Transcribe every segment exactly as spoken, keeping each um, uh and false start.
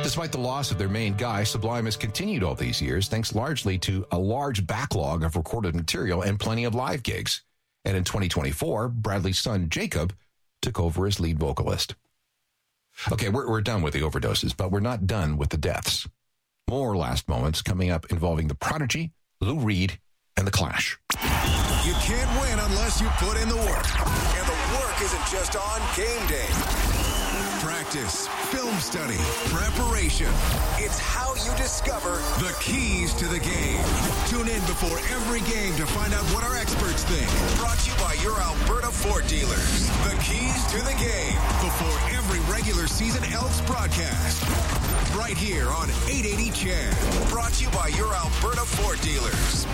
Despite the loss of their main guy, Sublime has continued all these years, thanks largely to a large backlog of recorded material and plenty of live gigs. And in twenty twenty-four, Bradley's son, Jacob, took over as lead vocalist. Okay, we're, we're done with the overdoses, but we're not done with the deaths. More last moments coming up involving The Prodigy, Lou Reed, and The Clash. You can't win unless you put in the work. And the work isn't just on game day. Practice, film study, preparation. It's how you discover the keys to the game. Tune in before every game to find out what our experts think. Brought to you by your Alberta Ford dealers. The keys to the game before every regular season Elks broadcast. Right here on eight eighty C H E D. Brought to you by your Alberta Ford dealers.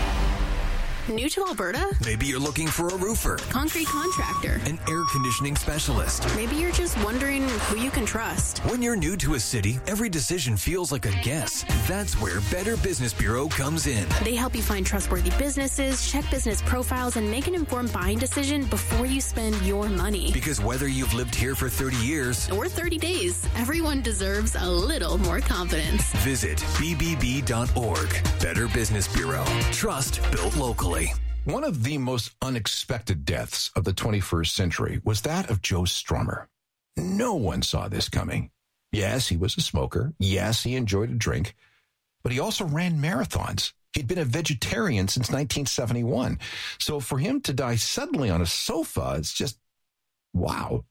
New to Alberta? Maybe you're looking for a roofer, concrete contractor, an air conditioning specialist. Maybe you're just wondering who you can trust. When you're new to a city, every decision feels like a guess. That's where Better Business Bureau comes in. They help you find trustworthy businesses, check business profiles, and make an informed buying decision before you spend your money. Because whether you've lived here for thirty years or thirty days, everyone deserves a little more confidence. Visit b b b dot org. Better Business Bureau. Trust built locally. One of the most unexpected deaths of the twenty-first century was that of Joe Strummer. No one saw this coming. Yes, he was a smoker. Yes, he enjoyed a drink. But he also ran marathons. He'd been a vegetarian since nineteen seventy-one. So for him to die suddenly on a sofa, it's just, wow.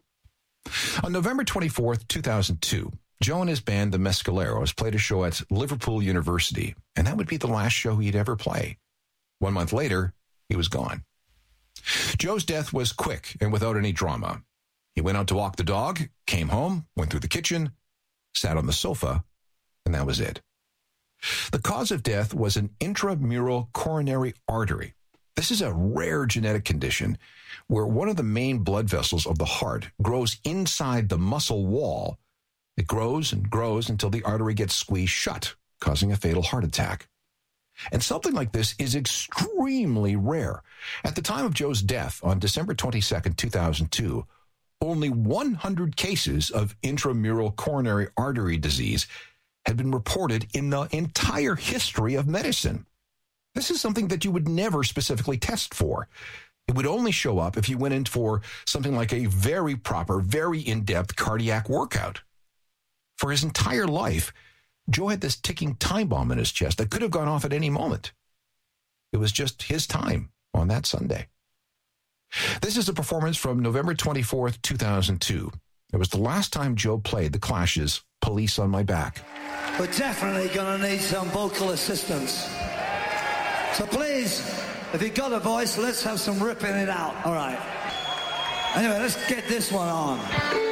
On November twenty-fourth, two thousand two, Joe and his band, the Mescaleros, played a show at Liverpool University, and that would be the last show he'd ever play. One month later, he was gone. Joe's death was quick and without any drama. He went out to walk the dog, came home, went through the kitchen, sat on the sofa, and that was it. The cause of death was an intramural coronary artery. This is a rare genetic condition where one of the main blood vessels of the heart grows inside the muscle wall. It grows and grows until the artery gets squeezed shut, causing a fatal heart attack. And something like this is extremely rare. At the time of Joe's death on December twenty-second, two thousand two, only one hundred cases of intramural coronary artery disease had been reported in the entire history of medicine. This is something that you would never specifically test for. It would only show up if you went in for something like a very proper, very in-depth cardiac workout. For his entire life, Joe had this ticking time bomb in his chest that could have gone off at any moment. It was just his time on that Sunday. This is a performance from November twenty-fourth, two thousand two. It was the last time Joe played the Clash's Police on My Back. We're definitely going to need some vocal assistance. So please, if you've got a voice, let's have some ripping it out. All right. Anyway, let's get this one on.